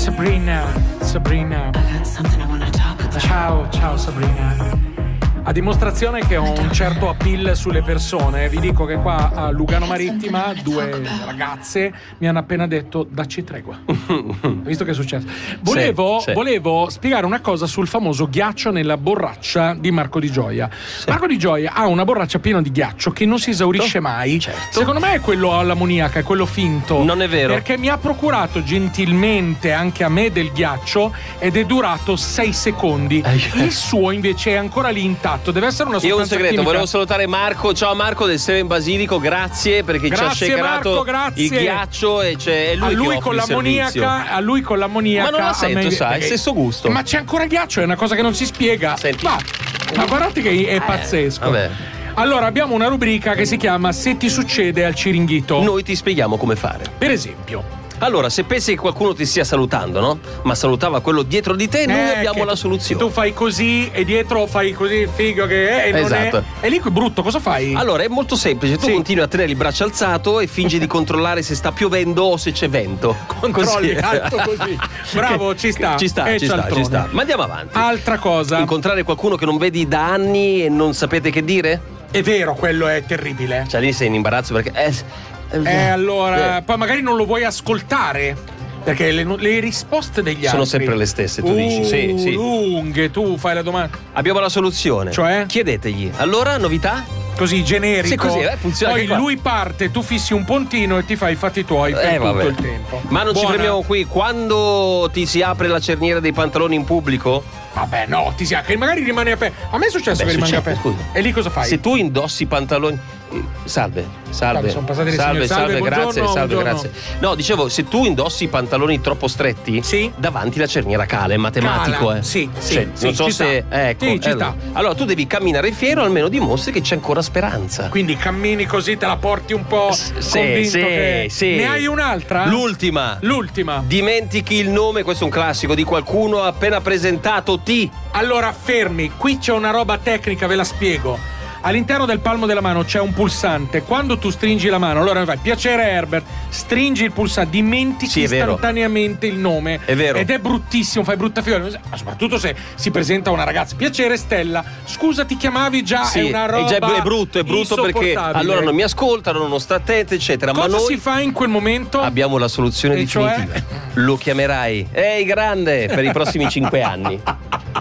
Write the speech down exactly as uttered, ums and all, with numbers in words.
Sabrina, Sabrina. Ciao, ciao Sabrina. A dimostrazione che ho un certo appeal sulle persone, vi dico che qua a Lugano Marittima due ragazze mi hanno appena detto dacci tregua. Visto che è successo. Volevo, sì, sì. volevo spiegare una cosa sul famoso ghiaccio nella borraccia di Marco Di Gioia. Sì. Marco Di Gioia ha una borraccia piena di ghiaccio che non si esaurisce mai. Certo. Secondo me è quello all'ammoniaca, è quello finto. Non è vero. Perché mi ha procurato gentilmente anche a me del ghiaccio ed è durato sei secondi. Il suo invece è ancora lì intatto. Deve essere una sostanza Io ho un segreto, chimica. volevo salutare Marco. Ciao Marco del Seven Basilico, grazie perché Grazie, ci ha shakerato Marco, grazie. il ghiaccio e c'è, è lui, a lui che con offre il servizio. l'ammoniaca, a lui con l'ammoniaca. Ma non la a sento, me- sai, eh, stesso gusto. Ma c'è ancora ghiaccio, è una cosa che non si spiega. Senti. Ma, ma guardate che è Eh, pazzesco. vabbè. Allora, abbiamo una rubrica che si chiama Se ti succede al Ciringhito. Noi ti spieghiamo come fare. Per esempio. Allora, se pensi che qualcuno ti stia salutando, no? Ma salutava quello dietro di te, noi Eh, abbiamo che la soluzione. Tu fai così e dietro fai così, figo che è, e non Esatto. è. E lì è brutto, cosa fai? Allora, è molto semplice, tu Sì. continui a tenere il braccio alzato e fingi di controllare se sta piovendo o se c'è vento. Controlli alto così. Bravo, ci sta. Ci sta, E ci sta, cialtrone. ci sta. Ma andiamo avanti. Altra cosa. Incontrare qualcuno che non vedi da anni e non sapete che dire? È vero, quello è terribile. Cioè lì sei in imbarazzo perché eh, Eh, allora, eh, poi magari non lo vuoi ascoltare. Perché le, le risposte degli sono altri sempre le stesse, tu uh, dici. Sì, sì. lunghe, tu fai la domanda. Abbiamo la soluzione. Cioè? Chiedetegli. Allora, novità? Così generico. Sì, così, eh, funziona Poi anche qua. lui parte, tu fissi un pontino e ti fai i fatti tuoi per Eh, tutto vabbè. il tempo. Ma non Buona. ci fermiamo qui. Quando ti si apre la cerniera dei pantaloni in pubblico, Vabbè, no, ti sia che magari rimane aperto. A me è successo Beh, che rimanga succede, aperto. scusa. E lì cosa fai? se tu indossi i pantaloni. Salve, salve. Salve, sono passati le salve, signore. salve, Salve, grazie, buongiorno, salve, buongiorno. grazie. No, dicevo, se tu indossi i pantaloni troppo stretti, Sì. davanti la cerniera cala, è matematico, Cala, eh. sì, sì, Cioè, sì, non so ci se. sta. Ecco, Sì, ci allora. sta. Allora tu devi camminare fiero, almeno dimostri che c'è ancora speranza. Quindi cammini così, te la porti un po' S- sì, convinto sì, che... sì. Ne hai un'altra? L'ultima. L'ultima. Dimentichi il nome, questo è un classico, di qualcuno appena presentato ti. Allora fermi, qui c'è una roba tecnica, ve la spiego. All'interno del palmo della mano c'è un pulsante. Quando tu stringi la mano, allora vai, piacere Herbert, stringi il pulsante, dimentichi Sì, è vero. istantaneamente il nome. È vero. Ed è bruttissimo, fai brutta figura. Ma soprattutto se si presenta una ragazza. Piacere Stella, scusa, ti chiamavi già, Sì, è una roba è, già, è brutto, è brutto perché insopportabile. allora non mi ascoltano, non sto attento, eccetera. Cosa ma noi si fa in quel momento? abbiamo la soluzione E cioè? definitiva. Lo chiamerai Ehi grande per i prossimi cinque anni.